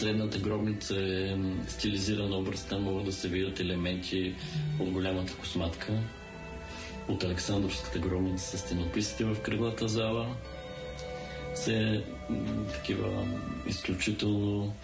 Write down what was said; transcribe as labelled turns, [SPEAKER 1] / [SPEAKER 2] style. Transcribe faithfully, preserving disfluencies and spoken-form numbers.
[SPEAKER 1] средната гробница е стилизиран образ. Там могат да се видят елементи от голямата косматка, от Александровската гробница с стенописите в кръглата зала. Все такива изключително